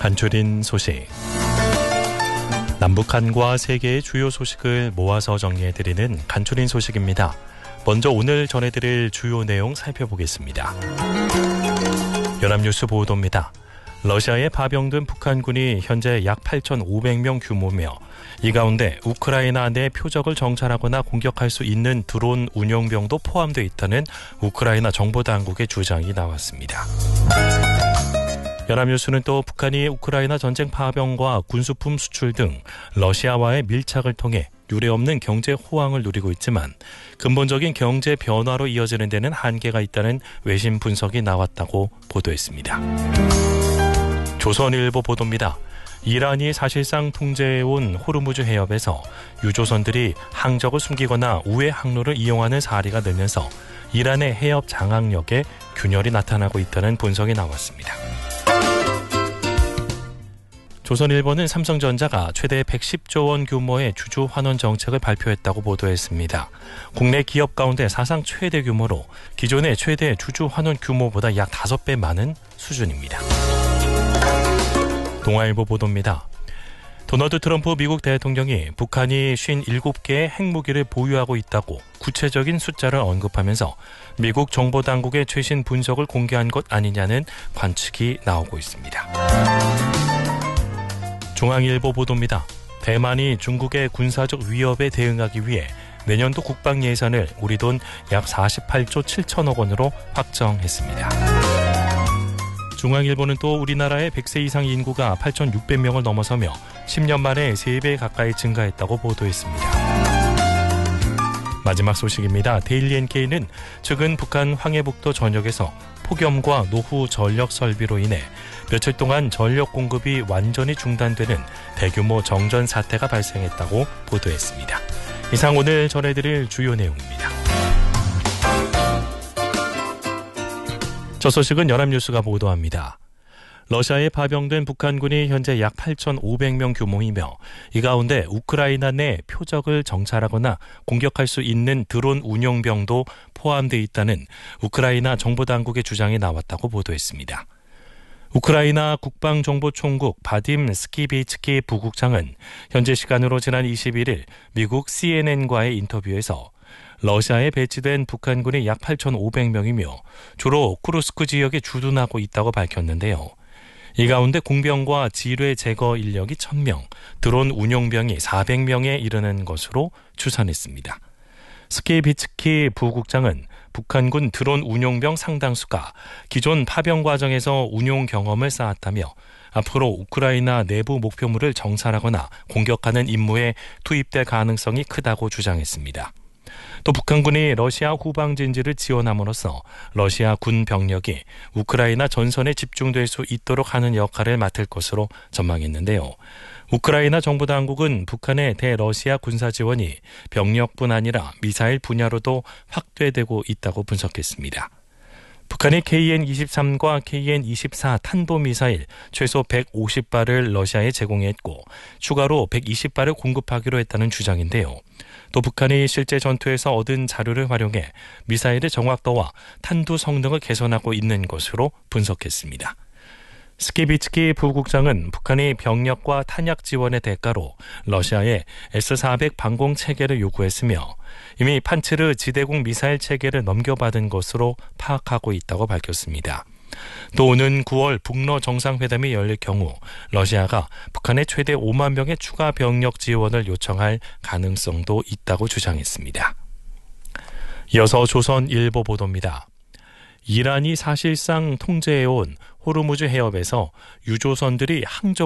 간추린 소식. 남북한과 세계의 주요 소식을 모아서 정리해드리는 간추린 소식입니다. 먼저 오늘 전해드릴 주요 내용 살펴보겠습니다. 연합뉴스 보도입니다. 러시아에 파병된 북한군이 현재 약 8,500명 규모며 이 가운데 우크라이나 내 표적을 정찰하거나 공격할 수 있는 드론 운용병도 포함되어 있다는 우크라이나 정보당국의 주장이 나왔습니다. 연합뉴스는 또 북한이 우크라이나 전쟁 파병과 군수품 수출 등 러시아와의 밀착을 통해 유례없는 경제 호황을 누리고 있지만 근본적인 경제 변화로 이어지는 데는 한계가 있다는 외신 분석이 나왔다고 보도했습니다. 조선일보 보도입니다. 이란이 사실상 통제해온 호르무즈 해협에서 유조선들이 항적을 숨기거나 우회 항로를 이용하는 사례가 늘면서 이란의 해협 장악력에 균열이 나타나고 있다는 분석이 나왔습니다. 조선일보는 삼성전자가 최대 110조 원 규모의 주주 환원 정책을 발표했다고 보도했습니다. 국내 기업 가운데 사상 최대 규모로 기존의 최대 주주 환원 규모보다 약 5배 많은 수준입니다. 동아일보 보도입니다. 도널드 트럼프 미국 대통령이 북한이 57개의 핵무기를 보유하고 있다고 구체적인 숫자를 언급하면서 미국 정보당국의 최신 분석을 공개한 것 아니냐는 관측이 나오고 있습니다. 중앙일보 보도입니다. 대만이 중국의 군사적 위협에 대응하기 위해 내년도 국방 예산을 우리 돈 약 48조 7천억 원으로 확정했습니다. 중앙일보는 또 우리나라의 100세 이상 인구가 8,600명을 넘어서며 10년 만에 3배 가까이 증가했다고 보도했습니다. 마지막 소식입니다. 데일리 NK는 최근 북한 황해북도 전역에서 폭염과 노후 전력 설비로 인해 며칠 동안 전력 공급이 완전히 중단되는 대규모 정전 사태가 발생했다고 보도했습니다. 이상 오늘 전해드릴 주요 내용입니다. 첫 소식은 연합뉴스가 보도합니다. 러시아에 파병된 북한군이 현재 약 8,500명 규모이며 이 가운데 우크라이나 내 표적을 정찰하거나 공격할 수 있는 드론 운용병도 포함되어 있다는 우크라이나 정보당국의 주장이 나왔다고 보도했습니다. 우크라이나 국방정보총국 바딤 스키비츠키 부국장은 현재 시간으로 지난 21일 미국 CNN과의 인터뷰에서 러시아에 배치된 북한군이 약 8,500명이며 주로 쿠르스크 지역에 주둔하고 있다고 밝혔는데요. 이 가운데 공병과 지뢰 제거 인력이 1,000명, 드론 운용병이 400명에 이르는 것으로 추산했습니다. 스키비츠키 부국장은 북한군 드론 운용병 상당수가 기존 파병 과정에서 운용 경험을 쌓았다며 앞으로 우크라이나 내부 목표물을 정찰하거나 공격하는 임무에 투입될 가능성이 크다고 주장했습니다. 또 북한군이 러시아 후방진지를 지원함으로써 러시아 군 병력이 우크라이나 전선에 집중될 수 있도록 하는 역할을 맡을 것으로 전망했는데요. 우크라이나 정보당국은 북한의 대러시아 군사 지원이 병력뿐 아니라 미사일 분야로도 확대되고 있다고 분석했습니다. 북한이 KN-23과 KN-24 탄도미사일 최소 150발을 러시아에 제공했고 추가로 120발을 공급하기로 했다는 주장인데요. 또 북한이 실제 전투에서 얻은 자료를 활용해 미사일의 정확도와 탄두 성능을 개선하고 있는 것으로 분석했습니다. 스키비츠키 부국장은 북한이 병력과 탄약 지원의 대가로 러시아에 S-400 방공 체계를 요구했으며 이미 판츠르 지대공 미사일 체계를 넘겨받은 것으로 파악하고 있다고 밝혔습니다. 또 오는 9월 북러 정상회담이 열릴 경우 러시아가 북한에 최대 5만 명의 추가 병력 지원을 요청할 가능성도 있다고 주장했습니다. 이어서 조선일보 보도입니다. 이란이 사실상 통제해온 호르무즈 해협에서 유조선들이 항적